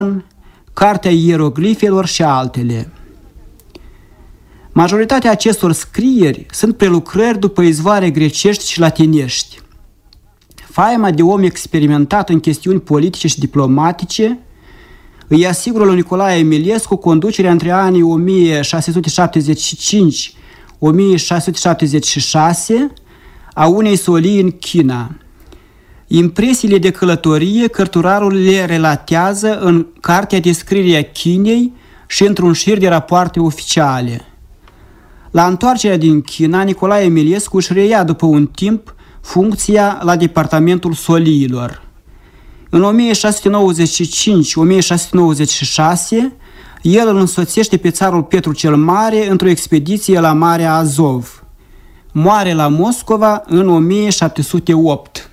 Cartea ieroglifelor și altele. Majoritatea acestor scrieri sunt prelucrări după izvoare grecești și latinești. Faima de om experimentat în chestiuni politice și diplomatice îi asigură lui Nicolae Emilescu conducerea între anii 1675-1676 a unei solii în China. Impresiile de călătorie cărturarul le relatează în Cartea Descrierea Chinei și într-un șir de rapoarte oficiale. La întoarcerea din China, Nicolae Emilescu își reia după un timp funcția la departamentul soliilor. În 1695-1696, el îl însoțește pe țarul Petru cel Mare într-o expediție la Marea Azov. Moare la Moscova în 1708.